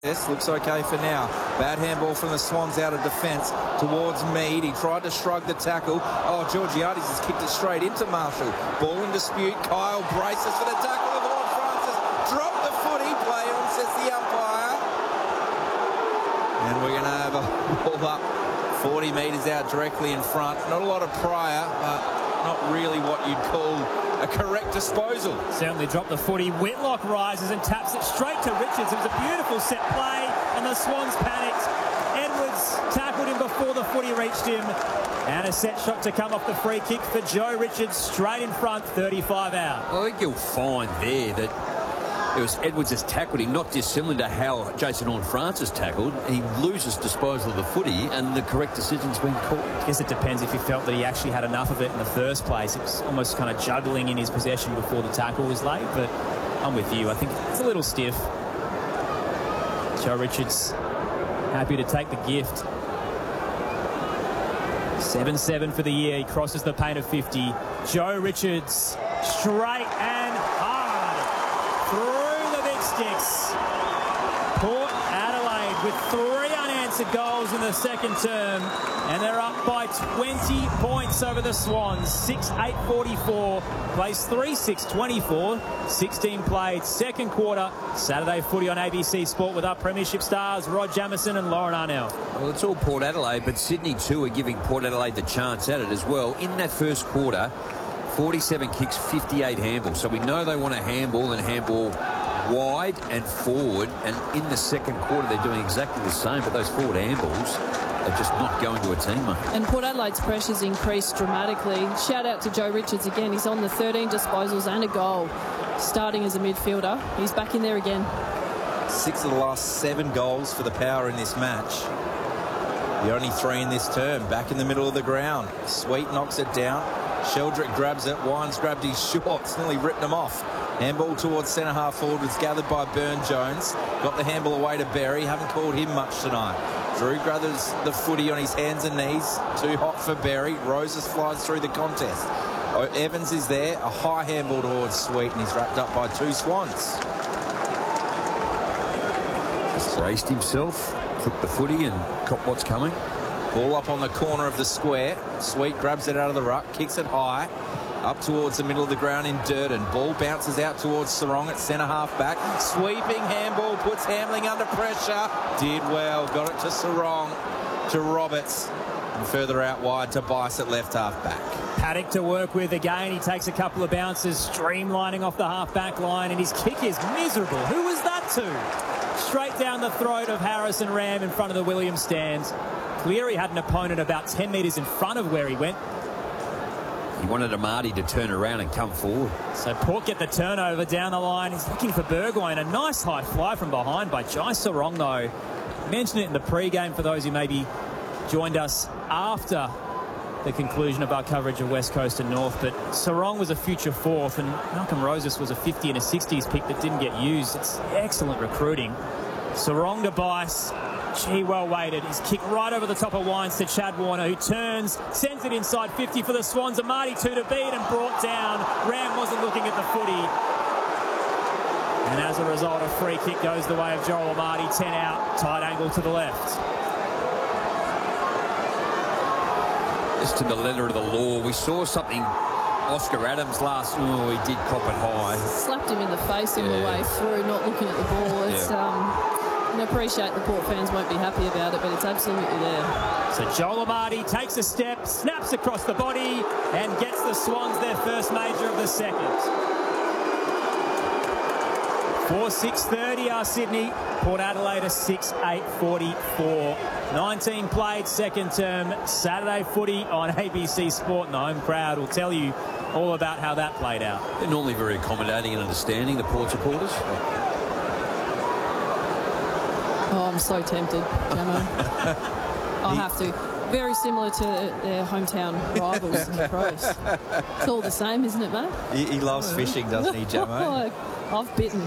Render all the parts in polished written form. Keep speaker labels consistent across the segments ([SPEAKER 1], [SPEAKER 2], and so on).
[SPEAKER 1] This looks okay for now. Bad handball from the Swans out of defence towards Mead. He tried to shrug the tackle. Oh, Georgiades has kicked it straight into Marshall. Ball in dispute. Kyle braces for the tackle of Lord Francis. Drop the footy. Play on, says the umpire. And we're going to have a ball up 40 metres out directly in front. Not a lot of prior, but not really what you'd call a correct disposal.
[SPEAKER 2] Certainly dropped the footy. Whitlock rises and taps it straight to Richards. It was a beautiful set play, and the Swans panicked. Edwards tackled him before the footy reached him. And a set shot to come off the free kick for Joe Richards, straight in front, 35 out.
[SPEAKER 3] I think you'll find there that it was Edwards has tackled him, not dissimilar to how Jason Horne-Francis tackled. He loses disposal of the footy, and the correct decision's been called.
[SPEAKER 2] I guess it depends if he felt that he actually had enough of it in the first place. It was almost kind of juggling in his possession before the tackle was laid, but I'm with you. I think it's a little stiff. Joe Richards happy to take the gift. 7-7 for the year. He crosses the paint of 50. Joe Richards straight and hard through the big sticks. Port Adelaide with 3 unanswered goals in the second term, and they're up by 20 points over the Swans. 6-8-44, plays 3-6-24, 16 played, second quarter. Saturday footy on ABC Sport with our premiership stars Rod Jamieson and Lauren Arnell.
[SPEAKER 3] Well, it's all Port Adelaide, but Sydney too are giving Port Adelaide the chance at it as well. In that first quarter, 47 kicks, 58 handballs. So we know they want to handball and handball wide and forward, and in the second quarter they're doing exactly the same, but those forward handballs are just not going to a teammate.
[SPEAKER 4] And Port Adelaide's pressure's increased dramatically. Shout out to Joe Richards again. He's on the 13 disposals and a goal, starting as a midfielder. He's back in there again.
[SPEAKER 1] 6 of the last 7 goals for the Power in this match. The only 3 in this term. Back in the middle of the ground. Sweet knocks it down. Sheldrick grabs it. Wines grabbed his shorts, nearly ripped them off. Handball towards centre half forward was gathered by Burne-Jones. Got the handball away to Berry. Haven't called him much tonight. Drew gathers the footy on his hands and knees. Too hot for Berry. Roses flies through the contest. Evans is there. A high handball towards Sweet, and he's wrapped up by 2 Swans.
[SPEAKER 3] Braced himself, took the footy and caught what's coming.
[SPEAKER 1] Ball up on the corner of the square. Sweet grabs it out of the ruck, kicks it high. Up towards the middle of the ground in Durden. Ball bounces out towards Sarong at centre half back. Sweeping handball, puts Hamling under pressure. Did well, got it to Sarong, to Roberts. And further out wide to Bice at left half back.
[SPEAKER 2] Paddock to work with again. He takes a couple of bounces, streamlining off the half-back line, and his kick is miserable. Who was that to? Straight down the throat of Harrison Ram in front of the Williams stands. Cleary had an opponent about 10 metres in front of where he went.
[SPEAKER 3] He wanted Amati to turn around and come forward.
[SPEAKER 2] So Port get the turnover down the line. He's looking for Burgoyne. A nice high fly from behind by Jai Sarong, though. Mentioned it in the pre-game for those who maybe joined us after the conclusion of our coverage of West Coast and North. But Sarong was a future 4th, and Malcolm Roses was a 50 and a 60s pick that didn't get used. It's excellent recruiting. Sarong to Bice. Gee, well weighted. He's kicked right over the top of Wines to Chad Warner, who turns, sends it inside 50 for the Swans. Amati 2 to beat and brought down. Ram wasn't looking at the footy. And as a result, a free kick goes the way of Joel Amati. 10 out, tight angle to the left.
[SPEAKER 3] Just to the letter of the law, we saw something. Oscar Adams last, he did cop it high.
[SPEAKER 4] Slapped him in the face on the way through, not looking at the ball. It's, I appreciate the Port fans won't be happy about it, but it's absolutely there.
[SPEAKER 2] So Joel Amati takes a step, snaps across the body, and gets the Swans their first major of the second. 4-6-30 are Sydney. Port Adelaide a 6-8-44. 19 played second term. Saturday footy on ABC Sport, and the home crowd will tell you all about how that played out.
[SPEAKER 3] They're normally very accommodating and understanding, the Port supporters.
[SPEAKER 4] Oh, I'm so tempted, Jamo. I'll have to. Very similar to their hometown rivals, the Crows. It's all the same, isn't it, mate?
[SPEAKER 1] He loves fishing, doesn't he, Jamo?
[SPEAKER 4] I've bitten.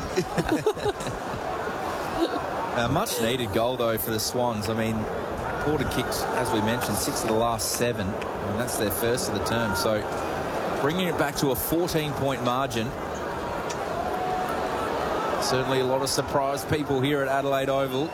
[SPEAKER 1] A much-needed goal, though, for the Swans. I mean, Port had kicked, as we mentioned, 6 of the last 7, and that's their first of the term. So bringing it back to a 14-point margin. Certainly a lot of surprised people here at Adelaide Oval.